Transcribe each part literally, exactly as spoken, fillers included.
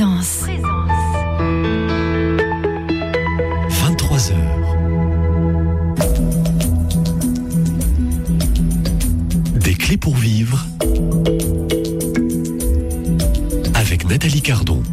Présence. vingt-trois heures. Des clés pour vivre avec Nathalie Cardon.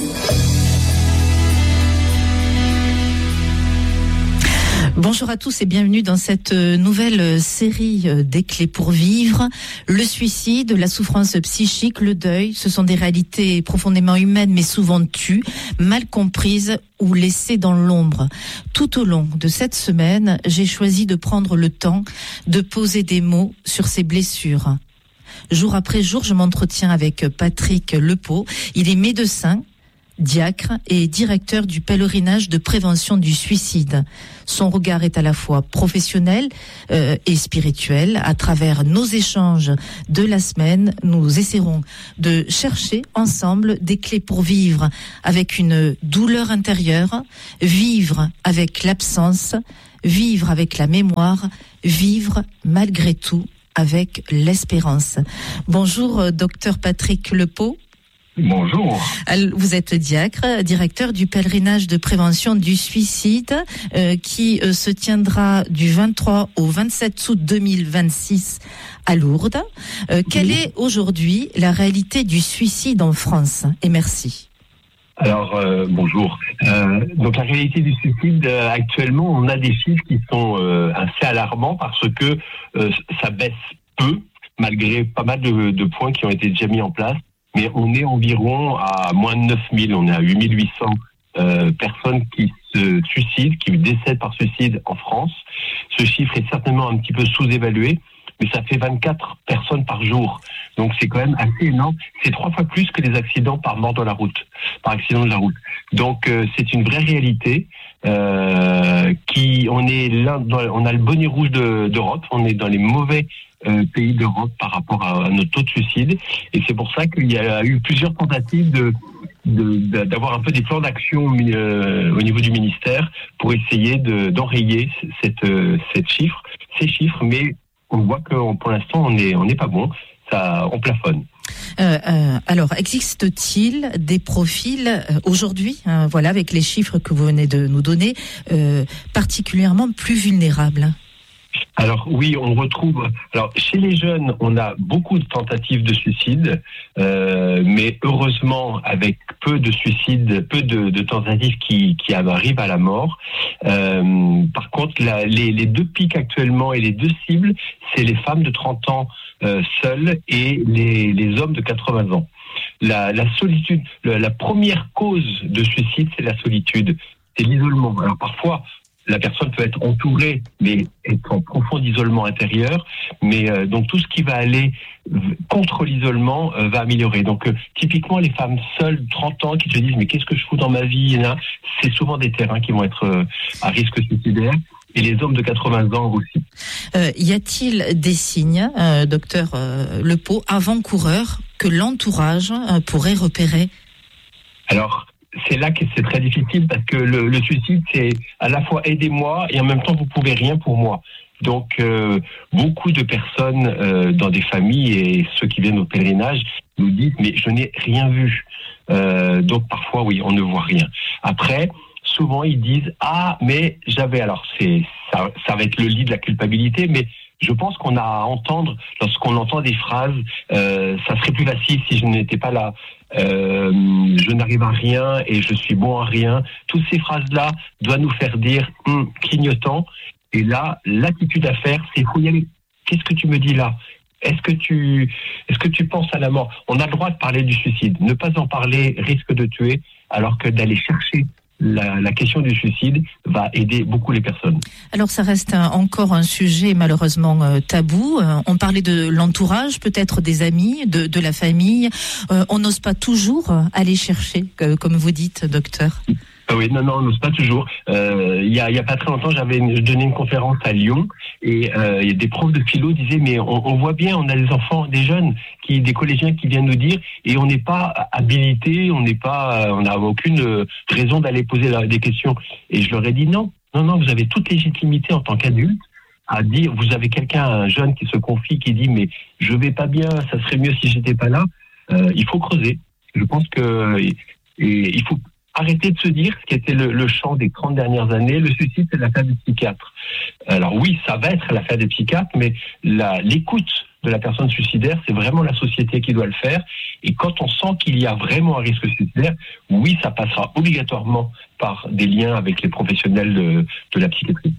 Bonjour à tous et bienvenue dans cette nouvelle série des clés pour vivre. Le suicide, la souffrance psychique, le deuil, ce sont des réalités profondément humaines mais souvent tues, mal comprises ou laissées dans l'ombre. Tout au long de cette semaine, j'ai choisi de prendre le temps de poser des mots sur ces blessures. Jour après jour, je m'entretiens avec Patrick Lepot. Il est médecin, diacre et directeur du pèlerinage de prévention du suicide. Son regard est à la fois professionnel euh, et spirituel. À travers nos échanges de la semaine, nous essaierons de chercher ensemble des clés pour vivre avec une douleur intérieure, vivre avec l'absence, vivre avec la mémoire, vivre malgré tout avec l'espérance. Bonjour, docteur Patrick Lepot. Bonjour. Vous êtes diacre, directeur du pèlerinage de prévention du suicide euh, qui euh, se tiendra du vingt-trois au vingt-sept août deux mille vingt-six à Lourdes. Euh, quelle oui. est aujourd'hui la réalité du suicide en France ? Et merci. Alors, euh, bonjour. Euh, donc, la réalité du suicide, euh, actuellement, on a des chiffres qui sont euh, assez alarmants parce que euh, ça baisse peu, malgré pas mal de, de points qui ont été déjà mis en place. Mais on est environ à moins de neuf mille, on est à huit mille huit cents euh, personnes qui se suicident, qui décèdent par suicide en France. Ce chiffre est certainement un petit peu sous-évalué, mais ça fait vingt-quatre personnes par jour. Donc c'est quand même assez énorme. C'est trois fois plus que les accidents par mort de la route, par accident de la route. Donc euh, c'est une vraie réalité. Euh, qui on est là, on a le bonnet rouge de, d'Europe, on est dans les mauvais euh, pays d'Europe par rapport à, à notre taux de suicide, et c'est pour ça qu'il y a eu plusieurs tentatives de, de, de d'avoir un peu des plans d'action euh, au niveau du ministère pour essayer de, d'enrayer cette, euh, cette chiffre, ces chiffres, mais on voit que pour l'instant on est on n'est pas bon, ça on plafonne. Euh, euh, alors, existe-t-il des profils euh, aujourd'hui, hein, voilà, avec les chiffres que vous venez de nous donner, euh, particulièrement plus vulnérables ? Alors oui, on retrouve. Alors chez les jeunes, on a beaucoup de tentatives de suicide, euh, mais heureusement avec peu de suicides, peu de, de tentatives qui, qui arrivent à la mort. Euh, par contre, la, les, les deux pics actuellement et les deux cibles, c'est les femmes de trente ans euh, seules et les, les hommes de quatre-vingts ans. La, la solitude, la, la première cause de suicide, c'est la solitude, c'est l'isolement. Alors parfois, la personne peut être entourée, mais être en profond isolement intérieur. Mais euh, donc tout ce qui va aller contre l'isolement euh, va améliorer. Donc euh, typiquement les femmes seules, trente ans, qui se disent mais qu'est-ce que je fous dans ma vie là, c'est souvent des terrains qui vont être euh, à risque suicidaire. Et les hommes de quatre-vingts ans aussi. Euh, y a-t-il des signes, euh, docteur euh, Lepot, avant-coureurs, que l'entourage euh, pourrait repérer ? Alors, c'est là que c'est très difficile parce que le, le suicide, c'est à la fois aidez-moi et en même temps vous pouvez rien pour moi. Donc euh, beaucoup de personnes euh, dans des familles et ceux qui viennent au pèlerinage nous disent mais je n'ai rien vu. Euh, donc parfois oui, on ne voit rien. Après, souvent ils disent ah mais j'avais alors c'est ça, ça va être le lit de la culpabilité, mais je pense qu'on a à entendre, lorsqu'on entend des phrases, euh, ça serait plus facile si je n'étais pas là, euh, je n'arrive à rien et je suis bon à rien. Toutes ces phrases-là doivent nous faire dire, hum, clignotant. Et là, l'attitude à faire, c'est il faut y aller. Qu'est-ce que tu me dis là ? Est-ce que tu, est-ce que tu penses à la mort ? On a le droit de parler du suicide. Ne pas en parler risque de tuer, alors que d'aller chercher La, la question du suicide va aider beaucoup les personnes. Alors ça reste un, encore un sujet malheureusement euh, tabou. Euh, on parlait de l'entourage, peut-être des amis, de, de la famille. Euh, on n'ose pas toujours aller chercher, que, comme vous dites, docteur. Ah oui, non, non, on n'ose pas toujours. Euh, il y a, il y a pas très longtemps, j'avais une, je donnais une conférence à Lyon et euh, des profs de philo disaient mais on, on voit bien, on a des enfants, des jeunes, qui, des collégiens qui viennent nous dire et on n'est pas habilité, on n'est pas, on n'a aucune raison d'aller poser la, des questions. Et je leur ai dit non, non, non, vous avez toute légitimité en tant qu'adulte à dire, vous avez quelqu'un, un jeune qui se confie, qui dit mais je vais pas bien, ça serait mieux si j'étais pas là. Euh, il faut creuser. Je pense que Et il faut arrêter de se dire ce qui était le, le champ des trente dernières années, le suicide c'est l'affaire des psychiatres. Alors oui, ça va être l'affaire des psychiatres, mais la, l'écoute de la personne suicidaire, c'est vraiment la société qui doit le faire. Et quand on sent qu'il y a vraiment un risque suicidaire, oui, ça passera obligatoirement par des liens avec les professionnels de, de la psychiatrie.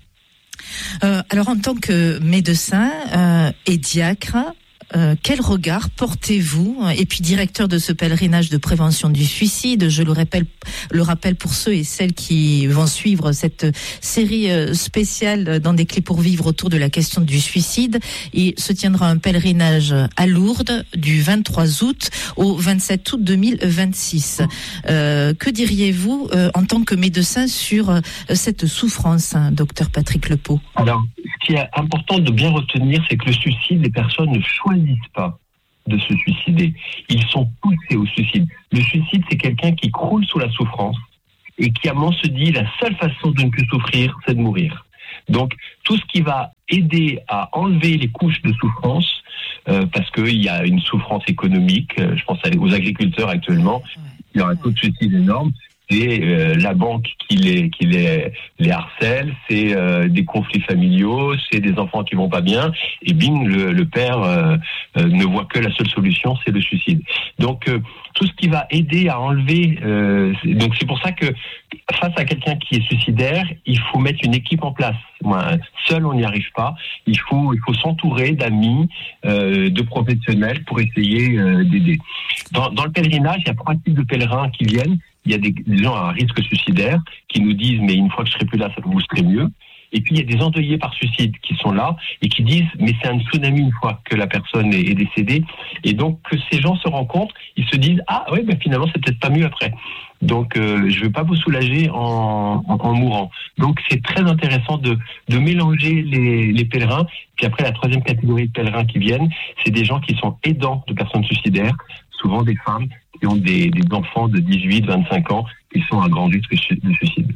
Euh, alors en tant que médecin euh, et diacre, Euh, quel regard portez-vous, et puis directeur de ce pèlerinage de prévention du suicide, je le rappelle, le rappelle pour ceux et celles qui vont suivre cette série spéciale dans des clés pour vivre autour de la question du suicide. Il se tiendra un pèlerinage à Lourdes du vingt-trois août au vingt-sept août deux mille vingt-six. Euh, que diriez-vous euh, en tant que médecin sur euh, cette souffrance, hein, docteur Patrick Lepot? Alors, ce qui est important de bien retenir, c'est que le suicide, les personnes ne choisissent pas de se suicider. Ils sont poussés au suicide. Le suicide, c'est quelqu'un qui croule sous la souffrance et qui, à un moment, se dit la seule façon de ne plus souffrir, c'est de mourir. Donc, tout ce qui va aider à enlever les couches de souffrance, euh, parce qu'il y a une souffrance économique, euh, je pense aux agriculteurs actuellement, il y aura un taux de suicide énorme. C'est euh, la banque qui les, qui les, les harcèle, c'est euh, des conflits familiaux, c'est des enfants qui vont pas bien, et bing, le, le père euh, euh, ne voit que la seule solution, c'est le suicide. Donc euh, tout ce qui va aider à enlever, euh, c'est, donc c'est pour ça que face à quelqu'un qui est suicidaire, il faut mettre une équipe en place. Moi, seul on n'y arrive pas. Il faut, il faut s'entourer d'amis, euh, de professionnels pour essayer euh, d'aider. Dans, dans le pèlerinage, il y a trois types de pèlerins qui viennent. Il y a des, des gens à risque suicidaire qui nous disent mais une fois que je serai plus là, ça vous serez mieux. Et puis il y a des endeuillés par suicide qui sont là et qui disent mais c'est un tsunami une fois que la personne est, est décédée. Et donc que ces gens se rencontrent, ils se disent ah ouais ben finalement c'est peut-être pas mieux après. Donc euh, je veux pas vous soulager en, en, en mourant. Donc c'est très intéressant de, de mélanger les, les pèlerins. Puis après la troisième catégorie de pèlerins qui viennent, c'est des gens qui sont aidants de personnes suicidaires, souvent des femmes qui ont des, des enfants de dix-huit, vingt-cinq ans qui sont à grand risque de suicide.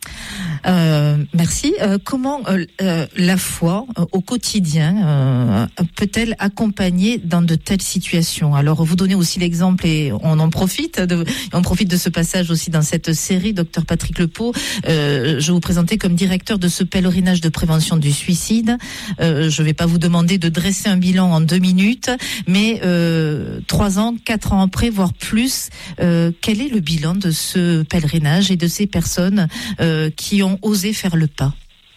Euh, merci. Euh, comment euh, euh, la foi euh, au quotidien euh, peut-elle accompagner dans de telles situations? Alors, vous donnez aussi l'exemple et on en profite. De, on profite de ce passage aussi dans cette série, docteur Patrick Lepot. Euh, je vous présentais comme directeur de ce pèlerinage de prévention du suicide. Euh, je ne vais pas vous demander de dresser un bilan en deux minutes, mais euh, trois ans, quatre ans après, voire plus, euh, quel est le bilan de ce pèlerinage et de ces personnes euh, qui ont osé faire le pas?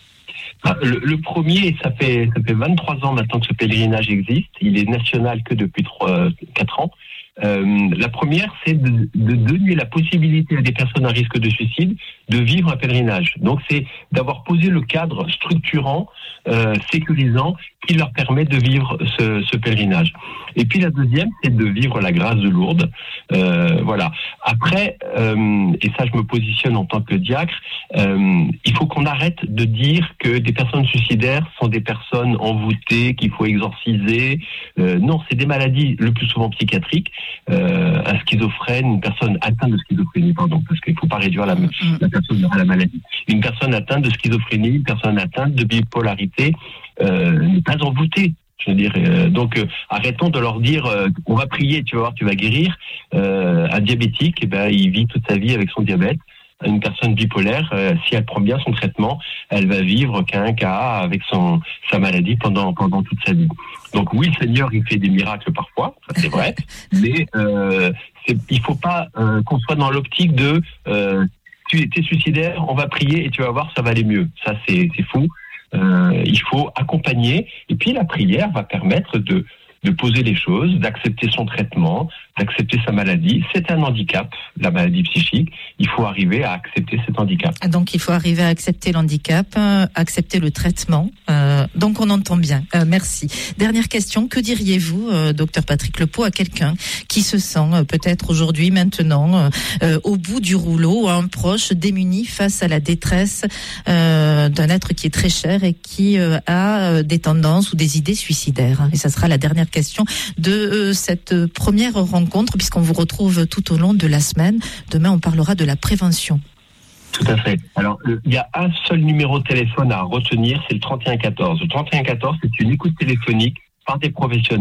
Le, le premier, ça fait ça fait vingt-trois ans maintenant que ce pèlerinage existe. Il est national que depuis quatre ans. Euh, la première, c'est de, de donner la possibilité à des personnes à risque de suicide de vivre un pèlerinage. Donc, c'est d'avoir posé le cadre structurant, euh, sécurisant, qui leur permet de vivre ce, ce pèlerinage. Et puis la deuxième, c'est de vivre la grâce de Lourdes. Euh, voilà. Après, euh, et ça, je me positionne en tant que diacre, euh, il faut qu'on arrête de dire que des personnes suicidaires sont des personnes envoûtées qu'il faut exorciser. Euh, non, c'est des maladies le plus souvent psychiatriques. Euh, un schizophrène, une personne atteinte de schizophrénie, pardon, parce qu'il ne faut pas réduire la, la personne à la maladie. Une personne atteinte de schizophrénie, une personne atteinte de bipolarité euh, n'est pas envoûtée. Je veux dire, euh, donc euh, arrêtons de leur dire euh, on va prier, tu vas voir, tu vas guérir. Euh, un diabétique, eh ben, il vit toute sa vie avec son diabète. Une personne bipolaire, euh, si elle prend bien son traitement, elle va vivre qu'un cas avec son sa maladie pendant pendant toute sa vie. Donc oui, le Seigneur, il fait des miracles parfois, ça c'est vrai, mais euh, c'est, il faut pas euh, qu'on soit dans l'optique de euh, tu es suicidaire, on va prier et tu vas voir, ça va aller mieux. Ça c'est c'est fou. Euh, il faut accompagner et puis la prière va permettre de de poser les choses, d'accepter son traitement, d'accepter sa maladie. C'est un handicap, la maladie psychique. Il faut arriver à accepter cet handicap. Donc, il faut arriver à accepter l'handicap, euh, accepter le traitement. Euh, donc, on entend bien. Euh, merci. Dernière question. Que diriez-vous, euh, docteur Patrick Lepot, à quelqu'un qui se sent euh, peut-être aujourd'hui, maintenant, euh, au bout du rouleau, à un proche démuni face à la détresse euh, d'un être qui est très cher et qui euh, a euh, des tendances ou des idées suicidaires? Et ça sera la dernière question de euh, cette première rencontre, puisqu'on vous retrouve tout au long de la semaine. Demain, on parlera de la prévention. Tout à fait. Alors, il y a un seul numéro de téléphone à retenir, c'est le trente et un quatorze. Le trente et un quatorze, c'est une écoute téléphonique par des professionnels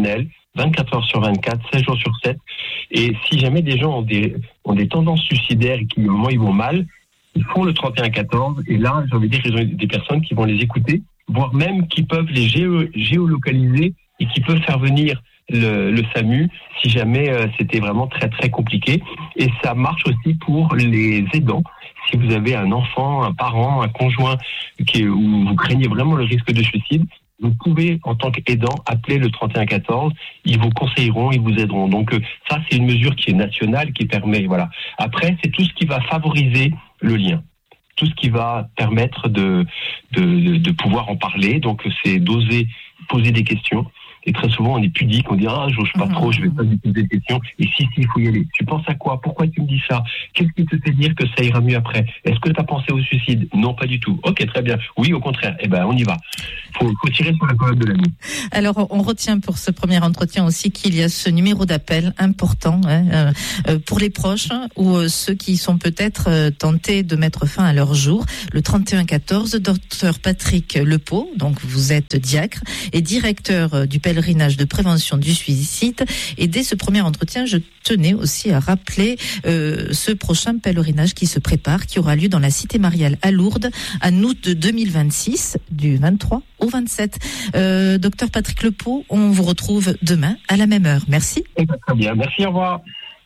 vingt-quatre heures sur vingt-quatre, sept jours sur sept. Et si jamais des gens ont des, ont des tendances suicidaires et qui, au moment ils vont mal, ils font le trente et un quatorze. Et là, j'ai envie de dire qu'ils ont des personnes qui vont les écouter, voire même qui peuvent les géo, géolocaliser et qui peuvent faire venir le, le SAMU si jamais euh, c'était vraiment très très compliqué. Et ça marche aussi pour les aidants. Si vous avez un enfant, un parent, un conjoint qui est, où vous craignez vraiment le risque de suicide, vous pouvez, en tant qu'aidant, appeler le trente et un quatorze. Ils vous conseilleront, ils vous aideront. Donc euh, ça, c'est une mesure qui est nationale, qui permet, voilà. Après, c'est tout ce qui va favoriser le lien. Tout ce qui va permettre de, de, de, de pouvoir en parler. Donc c'est d'oser poser des questions. Et très souvent, on est pudique, on dit « Ah, j'ose pas trop, je vais pas lui poser des questions. » Et si, si, il faut y aller. Tu penses à quoi? Pourquoi tu me dis ça? Qu'est-ce qui te fait dire que ça ira mieux après? Est-ce que tu as pensé au suicide? Non, pas du tout. Ok, très bien. Oui, au contraire. Eh ben, on y va. Faut, faut tirer sur la colonne de la nuit. Alors, on retient pour ce premier entretien aussi qu'il y a ce numéro d'appel important hein, euh, pour les proches ou euh, ceux qui sont peut-être euh, tentés de mettre fin à leur jour. Le trente et un quatorze, docteur Patrick Lepot, donc vous êtes diacre et directeur euh, du pèlerinage de prévention du suicide. Et dès ce premier entretien, je tenais aussi à rappeler euh, ce prochain pèlerinage qui se prépare, qui aura lieu dans la cité mariale à Lourdes, en août deux mille vingt-six, du vingt-trois au vingt-sept. Euh, docteur Patrick Lepot, on vous retrouve demain à la même heure. Merci. Très bien, merci, au revoir.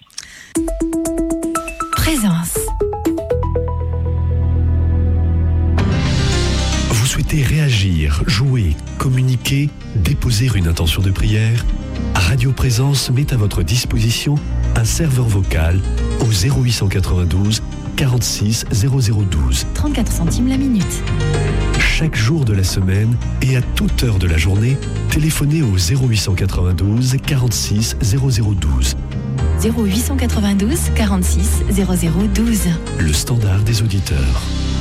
Présence. Vous souhaitez réagir, jouer, communiquer, déposer une intention de prière? Radio Présence met à votre disposition un serveur vocal au zéro huit cent quatre-vingt-douze quarante-six zéro zéro douze. trente-quatre centimes la minute. Chaque jour de la semaine et à toute heure de la journée, téléphonez au zéro huit cent quatre-vingt-douze quarante-six zéro zéro douze. zéro huit cent quatre-vingt-douze quarante-six zéro zéro douze. Le standard des auditeurs.